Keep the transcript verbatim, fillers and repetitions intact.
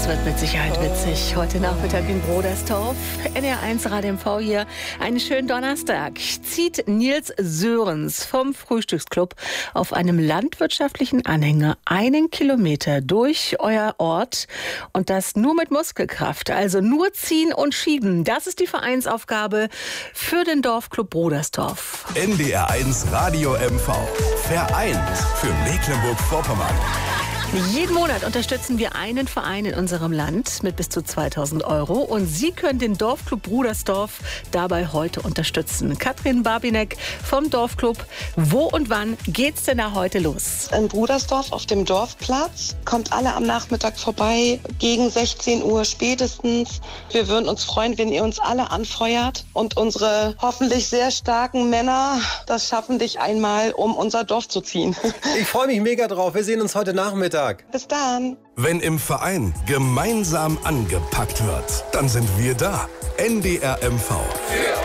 wird mit Sicherheit witzig. Heute Nachmittag in Brodersdorf. N R eins Radio M V hier. Einen schönen Donnerstag. Zieht Nils Sörens vom Frühstücksclub auf einem landwirtschaftlichen Anhänger einen Kilometer durch euer Ort. Und das nur mit Muskelkraft. Also nur ziehen und schieben. Das ist die Vereinsaufgabe für den Dorfclub Brodersdorf. N D R eins Radio M V. Vereint für Mecklenburg-Vorpommern. Jeden Monat unterstützen wir einen Verein in unserem Land mit bis zu zweitausend Euro. Und Sie können den Dorfclub Brodersdorf dabei heute unterstützen. Katrin Barbinek vom Dorfclub. Wo und wann geht's denn da heute los? In Brodersdorf auf dem Dorfplatz. Kommt alle am Nachmittag vorbei, gegen sechzehn Uhr spätestens. Wir würden uns freuen, wenn ihr uns alle anfeuert und unsere hoffentlich sehr starken Männer das schaffen, dich einmal um unser Dorf zu ziehen. Ich freue mich mega drauf. Wir sehen uns heute Nachmittag. Bis dann. Wenn im Verein gemeinsam angepackt wird, dann sind wir da. N D R M V.